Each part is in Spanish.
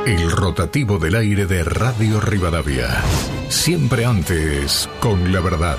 El rotativo del aire de Radio Rivadavia. Siempre antes, con la verdad.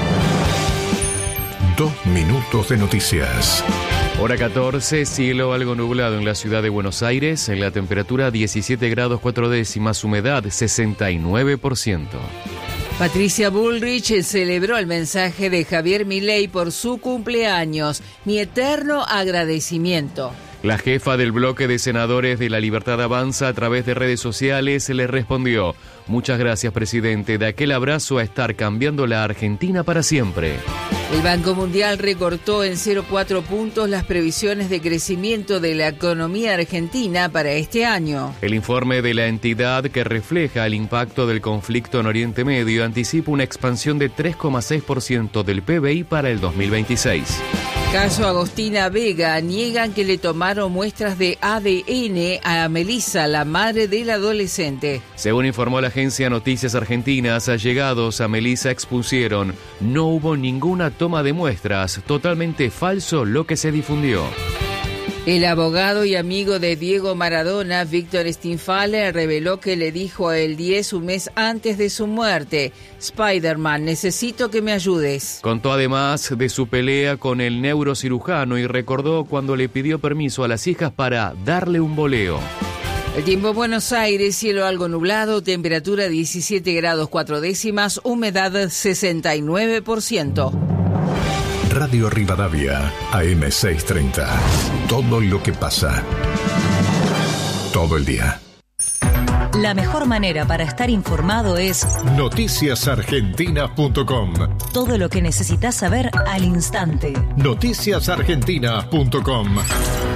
2 minutos de noticias. Hora 14, cielo algo nublado en la ciudad de Buenos Aires, en la temperatura 17 grados 4 décimas, humedad 69%. Patricia Bullrich celebró el mensaje de Javier Milei por su cumpleaños. Mi eterno agradecimiento. La jefa del bloque de senadores de La Libertad Avanza a través de redes sociales le respondió: muchas gracias, presidente, de aquel abrazo a estar cambiando la Argentina para siempre. El Banco Mundial recortó en 0,4 puntos las previsiones de crecimiento de la economía argentina para este año. El informe de la entidad, que refleja el impacto del conflicto en Oriente Medio, anticipa una expansión de 3,6% del PBI para el 2026. Caso Agostina Vega, niegan que le tomaron muestras de ADN a Melissa, la madre del adolescente. Según informó la agencia Noticias Argentinas, allegados a Melissa expusieron: no hubo ninguna toma de muestras, totalmente falso lo que se difundió. El abogado y amigo de Diego Maradona, Víctor Stinfaller, reveló que le dijo a El 10 un mes antes de su muerte: Spider-Man, necesito que me ayudes. Contó además de su pelea con el neurocirujano y recordó cuando le pidió permiso a las hijas para darle un boleo. El tiempo en Buenos Aires, cielo algo nublado, temperatura 17 grados 4 décimas, humedad 69%. Radio Rivadavia, AM 630. Todo lo que pasa. Todo el día. La mejor manera para estar informado es noticiasargentina.com. Todo lo que necesitas saber al instante. Noticiasargentina.com.